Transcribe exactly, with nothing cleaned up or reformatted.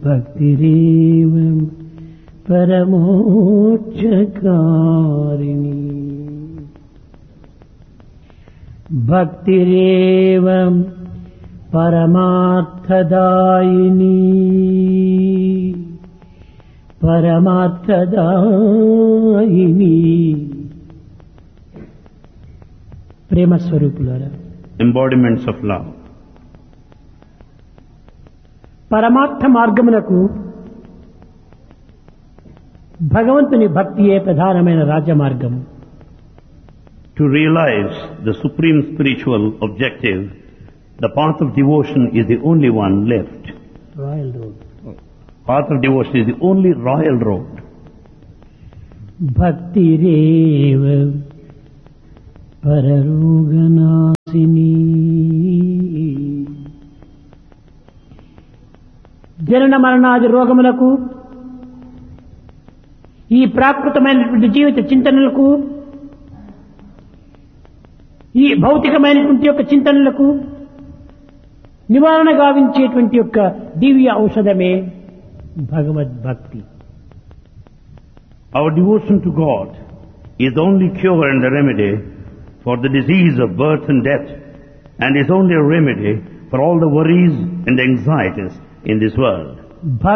భక్తిరేవ పరమోక్షకారిణి భక్తిరేవ పరమార్థదాయిని పరమార్థదాయిని ప్రేమ స్వరూపులారా, embodiments of love. పరమార్థ మార్గమునకు భగవంతుని భక్తియే ప్రధానమైన రాజమార్గం. To realize the supreme spiritual objective, the path of devotion is the only one left. Royal road. Path of devotion is the only royal road. భక్తిరేవ పరరోగనాశిని. జనన మరణాది రోగములకు, ఈ ప్రాకృతమైనటువంటి జీవిత చింతనలకు, ఈ భౌతికమైనటువంటి యొక్క చింతనలకు నివారణ గావించేటువంటి యొక్క దివ్య ఔషధమే భగవద్భక్తి. Our devotion to God is the only cure and the remedy for the disease of birth and death, and is only a remedy for all the worries and anxieties in this world.